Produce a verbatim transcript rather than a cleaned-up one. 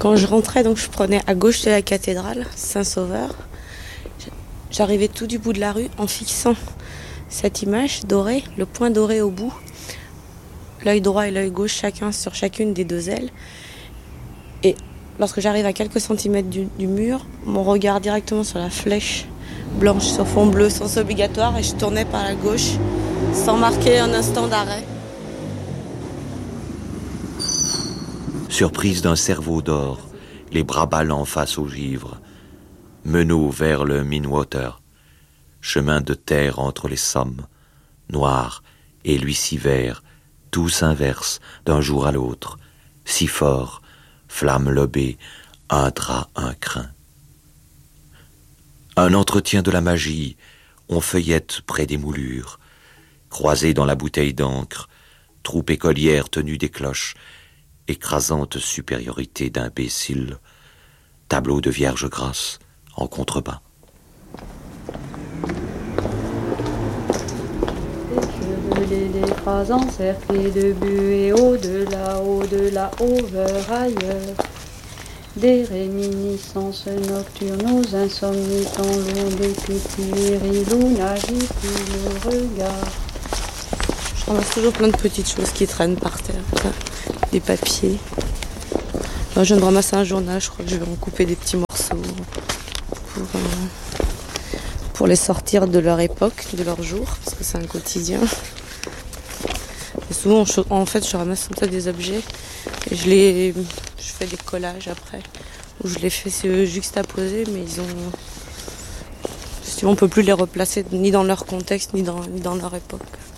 Quand je rentrais, donc je prenais à gauche de la cathédrale Saint-Sauveur. J'arrivais tout du bout de la rue en fixant cette image dorée, le point doré au bout, l'œil droit et l'œil gauche chacun sur chacune des deux ailes. Et lorsque j'arrive à quelques centimètres du, du mur, mon regard directement sur la flèche blanche sur fond bleu, sens obligatoire, et je tournais par la gauche sans marquer un instant d'arrêt. Surprise d'un cerveau d'or, les bras ballants face au givre, meneau vers le Minwater, chemin de terre entre les sommes, noir et lui si vert, tous inverses d'un jour à l'autre, si fort, flamme lobée, un drap, un crin. Un entretien de la magie, on feuillette près des moulures, croisés dans la bouteille d'encre, troupe écolière tenue des cloches, écrasante supériorité d'imbéciles, tableau de Vierge Grasse en contrebas. Les phrases encerclées de buée au-delà, au-delà, over, ailleurs. Des réminiscences nocturnes aux insomnies tant long des petits virils où n'agit plus le regard. Je ramasse toujours plein de petites choses qui traînent par terre, des papiers. Là, je viens de ramasser un journal, je crois que je vais en couper des petits morceaux pour, euh, pour les sortir de leur époque, de leur jour, parce que c'est un quotidien. Et souvent, je, en fait, je ramasse comme ça des objets et je les, je fais des collages après, où je les fais juxtaposer, mais ils ont, on peut plus les replacer ni dans leur contexte, ni dans, ni dans leur époque.